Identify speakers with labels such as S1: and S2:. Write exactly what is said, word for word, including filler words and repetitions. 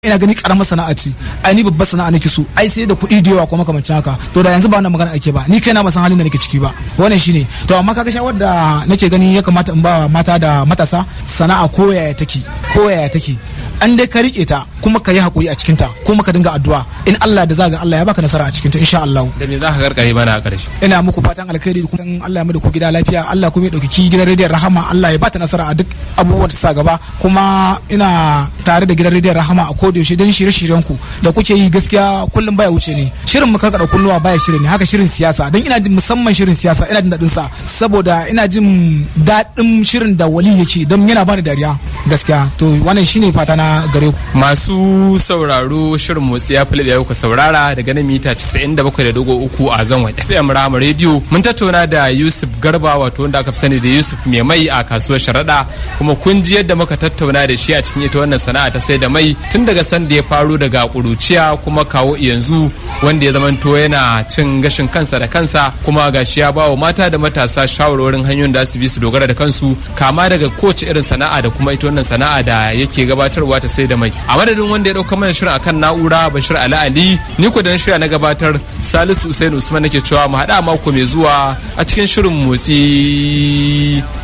S1: ina gani karamar sana'a ce ai ni babbar sana'a nake so ai sai da kuɗi da yawa ko makamancin haka to da yanzu ba wannan magana ake ba ni kaina ba san halin da nake ciki ba wannan shine to amma kaga shawar da nake gani ya kamata in ba mata da matasa sana'a ko yaya take ko yaya take an dai ka rike ta kuma ka yi hakuri a cikin ta kuma ka dinga addu'a in Allah da zaga Allah ya baka nasara a cikin ta insha Allah.
S2: Da me za ka karkare mana a karshe?
S1: Ina muku fatan alkhairi kuma Allah ya mu da ku gida lafiya Allah kuma ya dauki gidan rediyon Rahama Allah ya bata nasara a duk abubuwan da sa gaba kuma ina tare da gidan rediyon Rahama a koda yaushe don shirye-shiryen ku da kuke yi gaskiya kullum baya wuce ne shirin mu karkada kunnuwa baya shirin ne haka shirin siyasa dan ina jin musamman shirin siyasa ina jin dadin sa saboda ina jin dadin shirin da Wali yake don yana bani dariya gaskiya to wannan shine fata na gare ku
S2: masu sauraro shirin motsi ya fulbe ku saurara daga nan mita casa'in da bakwai da digo uku a zangon F M Rahama Radio mun tattauna da Yusuf Garba wato wanda aka fi sani da Yusuf mai mai a kasuwar Sharada kuma kun ji yadda muka tattauna da shi a cikin ita wannan sana'a ta sai da mai tun daga san da ya faro daga kuruciya kuma kawo yanzu wanda ya zamanto yana cin gashin kansa da kansa kuma gashi ya bawa mata da matasa shawarwarin hanyoyin da su bi su dogara da kansu kama daga kowace irin sana'a da kuma ita wannan sana'a da yake gabatarwa ta sai da mai a madadin wanda ya dauka mana shirin akan na'ura Bashir Ali Ali ni ko da na shirya na gabatar Salisu Usaini Usman nake cewa mu hada mako mai zuwa a cikin shirin motsi